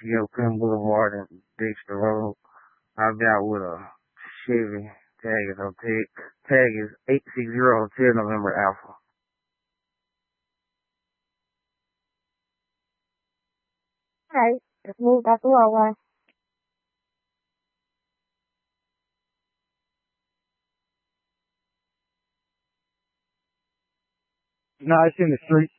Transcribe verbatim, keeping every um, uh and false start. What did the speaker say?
Yo, Penn Boulevard and Dexter Road. I've been out with a Chevy. Tag is on tag. Tag is eight six zero ten November Alpha. Alright, just moved out the roadway. No, it's in the street.